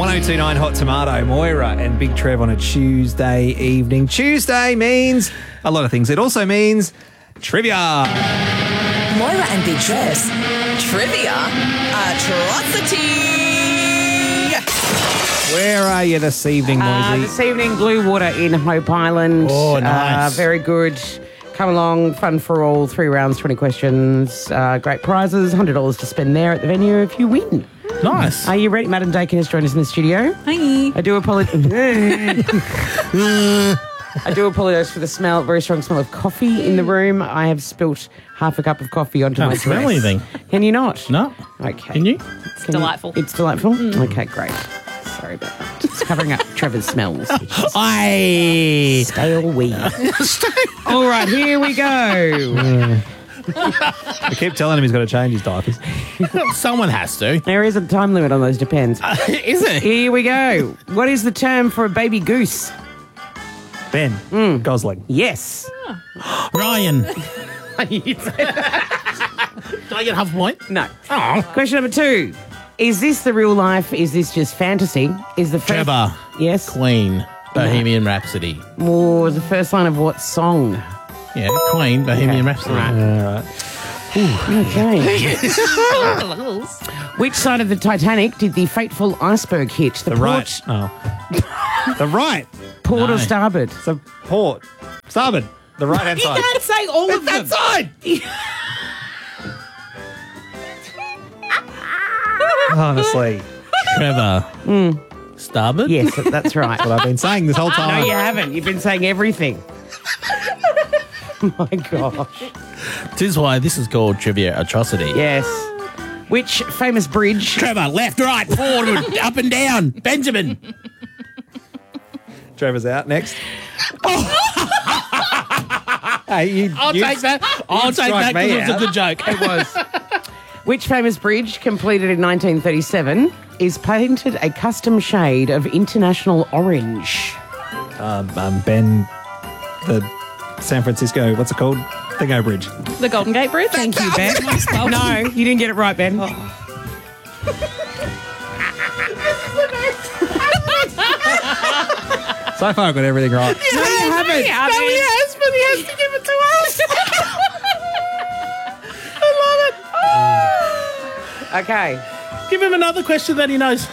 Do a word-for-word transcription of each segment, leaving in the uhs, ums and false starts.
one oh two point nine Hot Tomato, Moira and Big Trev on a Tuesday evening. Tuesday means a lot of things. It also means trivia. Moira and Big Trev's Trivia Atrocity. Where are you this evening, Uh, Moisey? this evening, Blue Water in Hope Island. Oh, nice. Uh, very good. Come along, fun for all. Three rounds, twenty questions. Uh, great prizes, one hundred dollars to spend there at the venue if you win. Nice. Are you ready? Madam Dakin has joined us in the studio. Hi. I do apologize. I do apologise for the smell, very strong smell of coffee in the room. I have spilt half a cup of coffee onto Can't my smell dress. anything. Can you not? No. Okay. Can you? It's delightful. It's delightful? Okay, great. Sorry about that. Just covering up Trevor's smells. I. Stale weed. All right, here we go. I keep telling him he's got to change his diapers. Someone has to. There is a time limit on those, depends. Is it? Here we go. What is the term for a baby goose? Ben, Gosling. Yes. Ryan. Did I get half a point? No. Oh. Question number two. Is this the real life? Is this just fantasy? Is the first... Trevor. Yes. Queen. Bohemian Rhapsody. Or the first line of what song? Yeah, Queen. Bohemian Rhapsody. All right. Okay. Which side of the Titanic did the fateful iceberg hit? The, The port, right. Oh. The right. port No. or starboard? So port. Starboard. The right hand side. can't say all of them. Side. Honestly. Trevor. Starboard? Yes, that's right. What I've been saying this whole No, time. you haven't. You've been saying everything. My gosh. This is why this is called Trivia Atrocity. Yes. Which famous bridge? Trevor, left, right, forward, up and down. Benjamin. Trevor's out. Next. Hey, you, I'll you- take that. I'll you take strike that because me it was a out. good joke. It was. Which famous bridge, completed in nineteen thirty-seven, is painted a custom shade of international orange? Um, um, Ben, the San Francisco, what's it called? Thingo Bridge. The Golden Gate Bridge. Thank you, Ben. No, you didn't get it right, Ben. So far, I've got everything right. No, you haven't. No, he has, but he has to give it to us. Okay. Give him another question that he knows.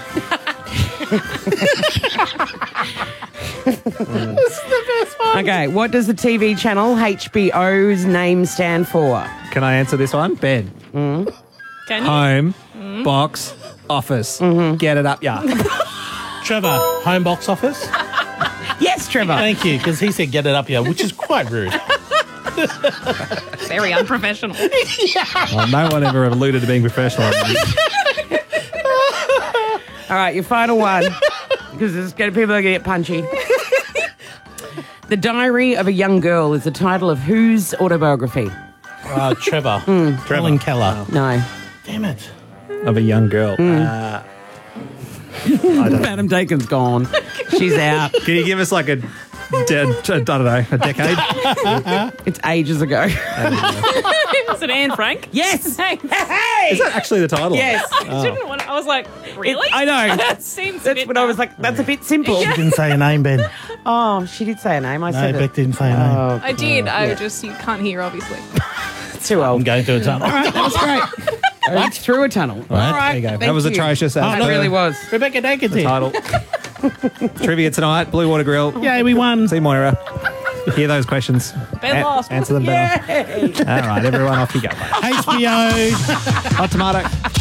Okay, what does the T V channel H B O's name stand for? Can I answer this one? Ben. Can you? Home, box, office. Get it up, yeah. Trevor, home box office. Yes, Trevor. Thank you, because he said get it up here, which is quite rude. Very unprofessional. Oh, no one ever alluded to being professional. All right, your final one, because it's going to people are going to get punchy. The Diary of a Young Girl is the title of whose autobiography? Uh, Trevor. Helen Keller. No. Damn it. Of a young girl. Uh, I don't know. Madam Dakin's gone. She's out. Can you give us like a, de- I don't know, a decade? It's ages ago. Is it Anne Frank? Yes. Hey. Is that actually the title? Yes. I didn't want to, I was like, really? I know. That seems a That's bit when I was like, that's a bit simple. Didn't say a name, Ben. Oh, she did say a name. I No, said Beck it. didn't say a name. Oh, I did. I just, you can't hear, obviously. it's too I'm old. going through a tunnel. All right, that was great. It's through a tunnel. Right, All right, There you go. thank That was you. atrocious. That As per really was. Rebecca Dankins here. Title. Trivia tonight, Blue Water Grill. Yay, we won. See Moira. Hear those questions. Ben A- lost. Answer them better. All right, everyone off you go. mate. H B O. Hot tomato.